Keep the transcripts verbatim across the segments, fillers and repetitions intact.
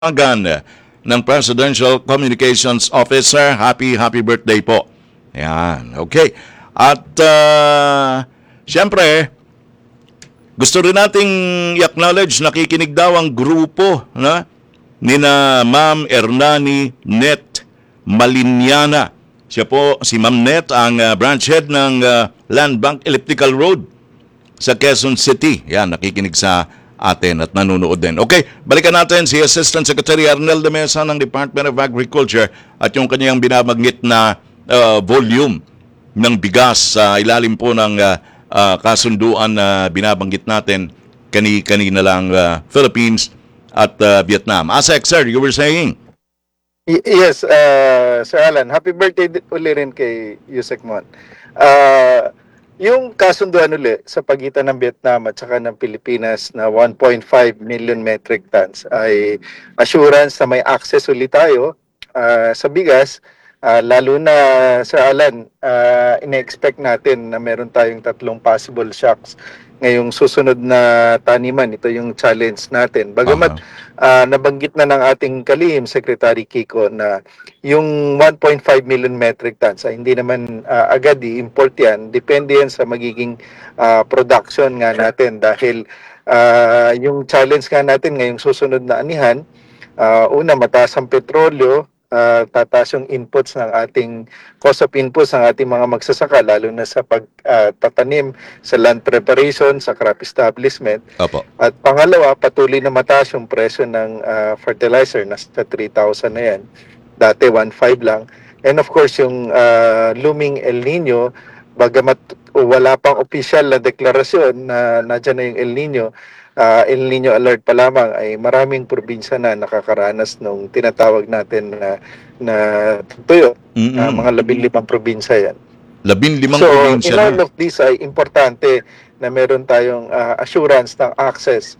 Agan ng Presidential Communications Officer. Happy, happy birthday po. Yan, okay. At uh, siyempre, gusto rin nating i-acknowledge nakikinig daw ang grupo na ni na Ma'am Ernani Net Maliniana. Siya po, si Ma'am Net, ang uh, branch head ng uh, Land Bank Elliptical Road sa Quezon City. Yan, nakikinig sa atin at nanonood din. Okay, balikan natin si Assistant Secretary Arnel de Mesa ng Department of Agriculture at yung kanyang binabanggit na uh, volume ng bigas sa ilalim po ng uh, uh, kasunduan na binabanggit natin kani-kanina lang, uh, Philippines at uh, Vietnam. Asek, sir, you were saying? Y- yes, uh, Sir Alan, happy birthday di- uli rin kay Yusek Mon. Uh, yung kasunduan uli sa pagitan ng Vietnam at saka ng Pilipinas na one point five million metric tons ay assurance na may access uli tayo uh, sa bigas. Uh, lalo na, Sir Alan, uh, ina-expect natin na meron tayong tatlong possible shocks ngayong susunod na taniman. Ito yung challenge natin. Bagamat uh, nabanggit na ng ating kalihim, Secretary Kiko, na yung one point five million metric tons ay hindi naman uh, agad i-import yan. Depende yan sa magiging uh, production nga natin dahil uh, yung challenge nga natin ngayong susunod na anihan, uh, una, mataas ang petrolyo, uh, tataas yung inputs ng ating cost of inputs ng ating mga magsasaka, lalo na sa pagtatanim, uh, sa land preparation, sa crop establishment. Opo. At pangalawa, patuloy na mataas yung presyo ng uh, fertilizer, nasa three thousand na yan. Dati one point five lang. And of course, yung uh, looming El Nino, bagamat wala pang official na deklarasyon na nandiyan na yung El Nino, uh, El Nino alert pa lamang, ay maraming probinsya na nakakaranas nung tinatawag natin na, na tuyo. Mm-mm. Uh, mga labing limang probinsya yan. Labing limang So, probinsya in all na. of this ay importante na meron tayong uh, assurance ng access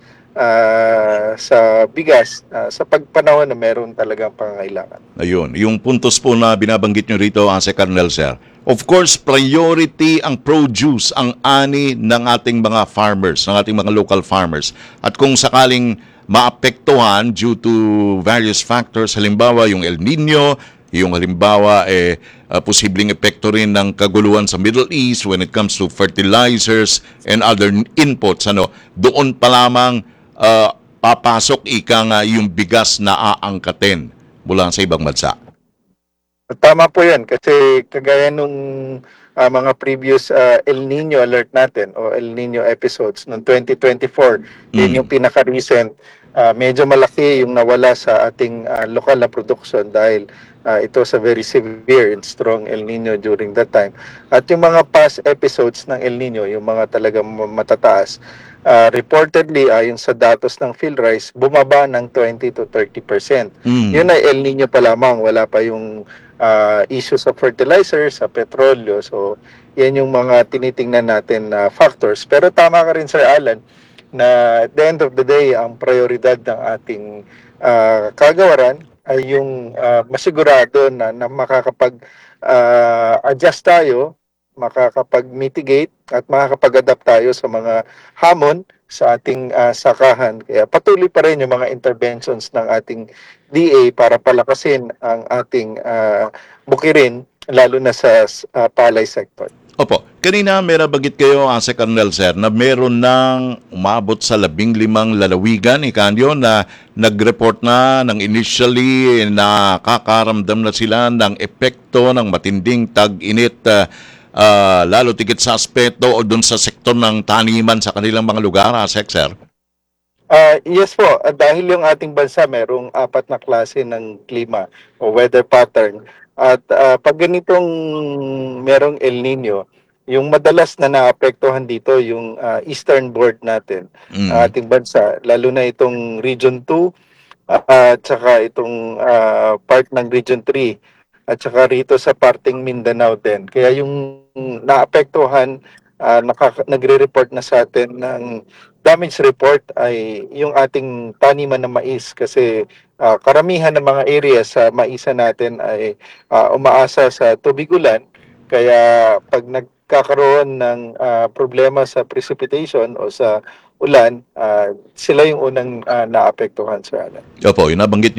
uh, sa bigas uh, sa pagpanahon na meron talagang pangangailangan. Ayun, yung puntos po na binabanggit nyo rito, Ase Colonel, sir. Of course, priority ang produce, ang ani ng ating mga farmers, ng ating mga local farmers. At kung sakaling maapektuhan due to various factors, halimbawa yung El Nino, yung halimbawa eh uh, posibleng epekto rin ng kaguluhan sa Middle East when it comes to fertilizers and other inputs, ano, doon pa lamang uh, papasok ika nga yung bigas na aangkatin mula sa ibang bansa. Tama po yan kasi kagaya nung uh, mga previous uh, El Nino alert natin o El Nino episodes noong twenty twenty-four, mm. yun yung pinaka-recent, uh, medyo malaki yung nawala sa ating uh, lokal na production dahil Uh, ito sa very severe and strong El Nino during that time. At yung mga past episodes ng El Nino, yung mga talagang matataas, uh, reportedly, ayon sa datos ng PhilRice, bumaba ng twenty to thirty percent. Mm. Yun ay El Nino pa lamang, wala pa yung uh, issues sa fertilizer, sa petrolyo. So, yan yung mga tinitingnan natin na uh, factors. Pero tama ka rin, Sir Alan, na at the end of the day, ang prioridad ng ating uh, kagawaran ay yung uh, masigurado na, na makakapag uh, adjust tayo, makakapag-mitigate at makakapag-adapt tayo sa mga hamon sa ating uh, sakahan. Kaya patuloy pa rin yung mga interventions ng ating D A para palakasin ang ating uh, bukirin, lalo na sa uh, palay sector. Opo. Kanina may nabagit kayo, Ase Colonel, sir, na meron nang umabot sa labing limang lalawigan, ikanyo, na nag-report na ng initially na kakaramdam na sila ng epekto ng matinding tag-init, uh, uh, lalo tigit sa aspeto o dun sa sektor ng taniman sa kanilang mga lugar, Ase, sir? Uh, yes po, uh, dahil yung ating bansa merong apat na klase ng klima o weather pattern. At uh, pag ganitong merong El Nino, yung madalas na naapektuhan dito yung uh, eastern board natin, mm. uh, ating bansa, lalo na itong Region two uh, at saka itong uh, part ng Region three at saka rito sa parting Mindanao din. Kaya yung naapektuhan, uh, nakaka- nagre-report na sa atin ng damage report ay yung ating taniman ng mais kasi uh, karamihan ng mga area sa maisa natin ay uh, umaasa sa tubig ulan. Kaya pag nagkakaroon ng uh, problema sa precipitation o sa ulan, ah, sila yung unang ah, naapektuhan, Sir Alan. Opo, yung nabanggit